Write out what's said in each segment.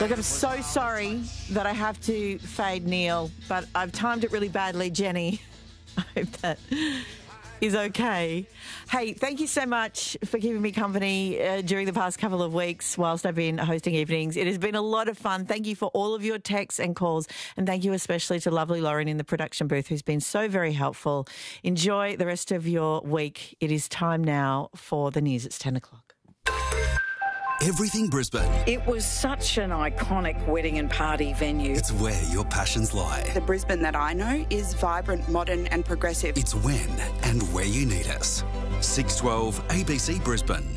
Look, I'm so sorry that I have to fade Neil, but I've timed it really badly, Jenny. I hope that is okay. Hey, thank you so much for keeping me company during the past couple of weeks whilst I've been hosting evenings. It has been a lot of fun. Thank you for all of your texts and calls, and thank you especially to lovely Lauren in the production booth who's been so very helpful. Enjoy the rest of your week. It is time now for the news. It's 10 o'clock. Everything Brisbane. It was such an iconic wedding and party venue. It's where your passions lie. The Brisbane that I know is vibrant, modern and progressive. It's when and where you need us. 612 ABC Brisbane.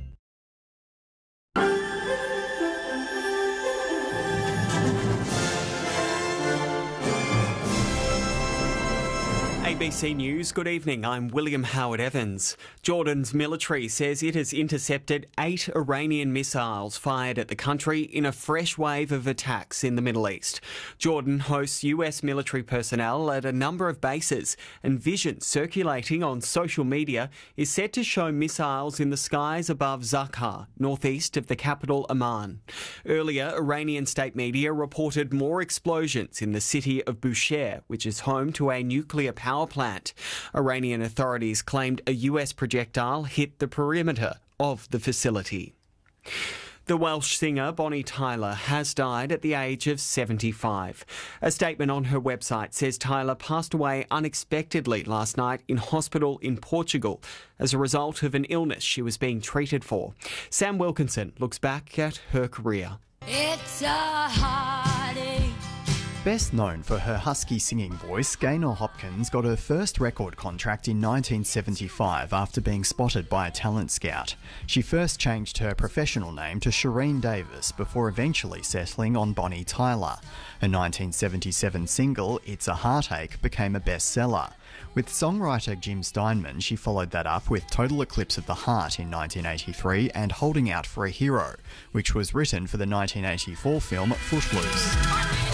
ABC News, good evening. I'm William Howard Evans. Jordan's military says it has intercepted 8 Iranian missiles fired at the country in a fresh wave of attacks in the Middle East. Jordan hosts US military personnel at a number of bases, and vision circulating on social media is said to show missiles in the skies above Zakhar, northeast of the capital Amman. Earlier, Iranian state media reported more explosions in the city of Bushehr, which is home to a nuclear power plant. Iranian authorities claimed a US projectile hit the perimeter of the facility. The Welsh singer Bonnie Tyler has died at the age of 75. A statement on her website says Tyler passed away unexpectedly last night in hospital in Portugal as a result of an illness she was being treated for. Sam Wilkinson looks back at her career. It's a heartache. Best known for her husky singing voice, Gaynor Hopkins got her first record contract in 1975 after being spotted by a talent scout. She first changed her professional name to Shireen Davis before eventually settling on Bonnie Tyler. Her 1977 single, It's a Heartache, became a bestseller. With songwriter Jim Steinman, she followed that up with Total Eclipse of the Heart in 1983 and Holding Out for a Hero, which was written for the 1984 film Footloose.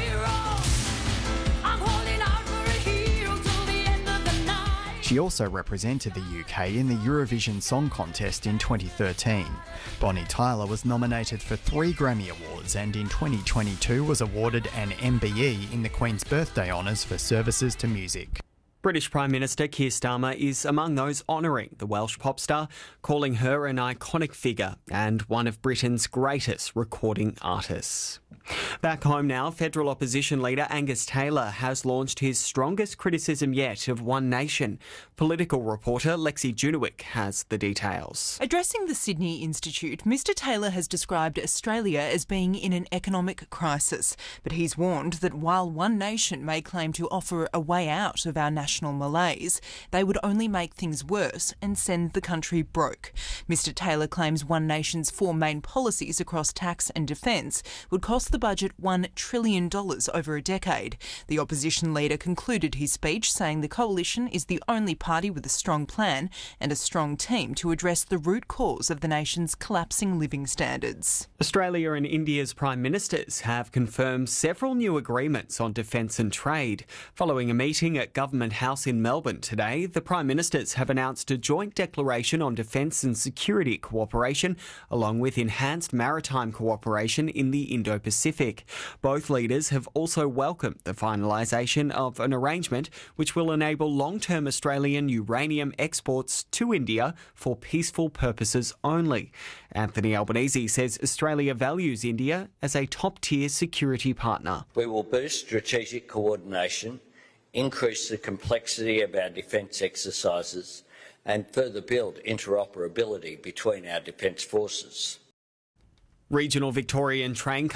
She also represented the UK in the Eurovision Song Contest in 2013. Bonnie Tyler was nominated for 3 Grammy Awards and in 2022 was awarded an MBE in the Queen's Birthday Honours for services to music. British Prime Minister Keir Starmer is among those honouring the Welsh pop star, calling her an iconic figure and one of Britain's greatest recording artists. Back home now, federal opposition leader Angus Taylor has launched his strongest criticism yet of One Nation. Political reporter Lexi Junewick has the details. Addressing the Sydney Institute, Mr Taylor has described Australia as being in an economic crisis, but he's warned that while One Nation may claim to offer a way out of our national malaise, they would only make things worse and send the country broke. Mr Taylor claims One Nation's 4 main policies across tax and defence would cost the budget $1 trillion over a decade. The opposition leader concluded his speech saying the coalition is the only party with a strong plan and a strong team to address the root cause of the nation's collapsing living standards. Australia and India's Prime Ministers have confirmed several new agreements on defence and trade. Following a meeting at Government House in Melbourne today, the Prime Ministers have announced a joint declaration on defence and security cooperation, along with enhanced maritime cooperation in the Indo-Pacific. Both leaders have also welcomed the finalisation of an arrangement which will enable long-term Australian uranium exports to India for peaceful purposes only. Anthony Albanese says Australia values India as a top-tier security partner. We will boost strategic coordination, increase the complexity of our defence exercises and further build interoperability between our defence forces. Regional Victorian train